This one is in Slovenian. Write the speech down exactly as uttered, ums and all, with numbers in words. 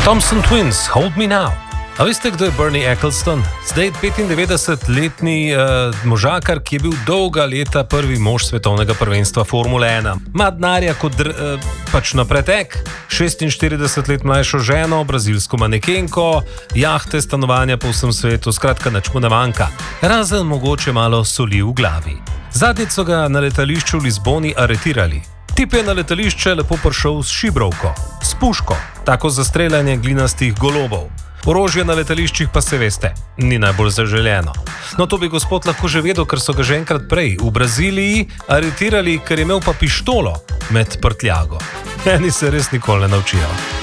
Thompson Twins, Hold Me Now. A veste, kdo je Bernie Ecclestone? Zdaj petindevetdesetletni uh, možakar, ki je bil dolga leta prvi mož svetovnega prvenstva Formule ena. Ma denarja kot dr, uh, pač na pretek, šestinštirideset let mlajšo ženo, brazilsko manekenko, jahte, stanovanja po vsem svetu, skratka nič mu ne manjka. Razen mogoče malo soli v glavi. Zadnjič so ga na letališču v Lizboni aretirali. Tip je na letališče lepo prišel s šibrovko, s puško, tako za streljanje glinastih golobov. Orožje na letališčih pa se veste, ni najbolj zaželjeno. No to bi gospod lahko že vedel, ker so ga že enkrat prej v Braziliji aretirali, ker je imel pa pištolo med prtljago. Eni se res nikoli ne naučijo.